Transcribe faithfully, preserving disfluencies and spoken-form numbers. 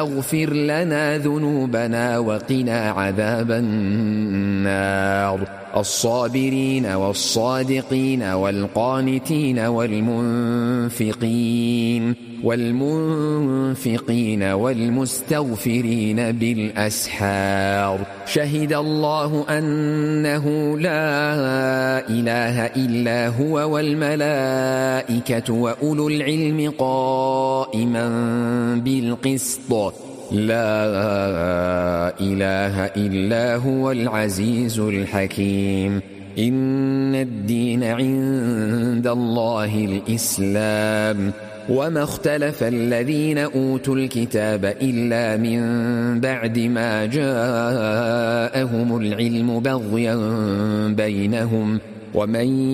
اغفر لنا ذنوبنا وقنا عذاب النار. الصابرين والصادقين والقانتين والمنفقين والمنفقين والمستغفرين بالأسحار. شهد الله أنه لا إله إلا هو والملائكة وأولو العلم قائما بالقسط لا إله إلا هو العزيز الحكيم. إن الدين عند الله الإسلام وما اختلف الذين أوتوا الكتاب إلا من بعد ما جاءهم العلم بغيا بينهم ومن